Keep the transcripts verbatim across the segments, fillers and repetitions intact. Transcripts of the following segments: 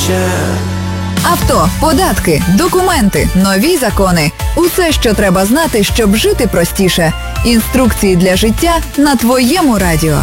життя. Авто, податки, документи, нові закони. Усе, що треба знати, щоб жити простіше. Інструкції для життя на твоєму радіо.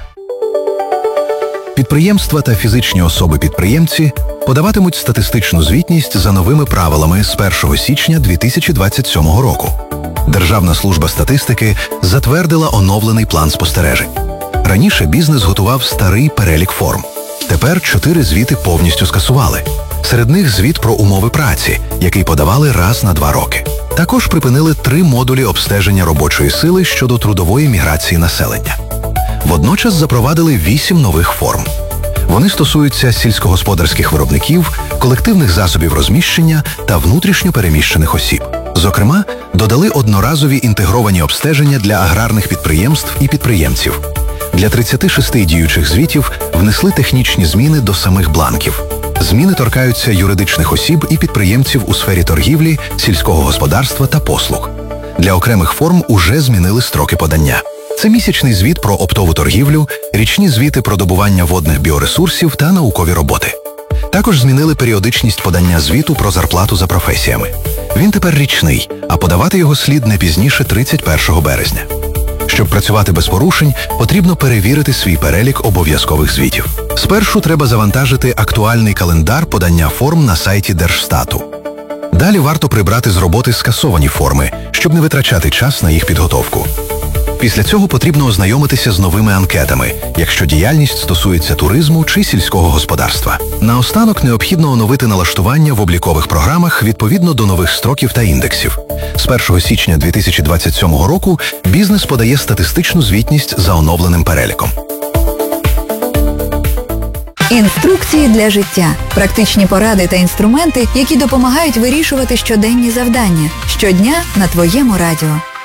Підприємства та фізичні особи-підприємці подаватимуть статистичну звітність за новими правилами з першого січня дві тисячі двадцять сьомого року. Державна служба статистики затвердила оновлений план спостережень. Раніше бізнес готував старий перелік форм. Тепер чотири звіти повністю скасували. Серед них звіт про умови праці, який подавали раз на два роки. Також припинили три модулі обстеження робочої сили щодо трудової міграції населення. Водночас запровадили вісім нових форм. Вони стосуються сільськогосподарських виробників, колективних засобів розміщення та внутрішньо переміщених осіб. Зокрема, додали одноразові інтегровані обстеження для аграрних підприємств і підприємців. Для тридцяти шести діючих звітів внесли технічні зміни до самих бланків. Зміни торкаються юридичних осіб і підприємців у сфері торгівлі, сільського господарства та послуг. Для окремих форм уже змінили строки подання. Це місячний звіт про оптову торгівлю, річні звіти про добування водних біоресурсів та наукові роботи. Також змінили періодичність подання звіту про зарплату за професіями. Він тепер річний, а подавати його слід не пізніше тридцять першого березня. Щоб працювати без порушень, потрібно перевірити свій перелік обов'язкових звітів. Спершу треба завантажити актуальний календар подання форм на сайті Держстату. Далі варто прибрати з роботи скасовані форми, щоб не витрачати час на їх підготовку. Після цього потрібно ознайомитися з новими анкетами, якщо діяльність стосується туризму чи сільського господарства. Наостанок необхідно оновити налаштування в облікових програмах відповідно до нових строків та індексів. З першого січня дві тисячі двадцять сьомого року бізнес подає статистичну звітність за оновленим переліком. Інструкції для життя. Практичні поради та інструменти, які допомагають вирішувати щоденні завдання. Щодня на твоєму радіо.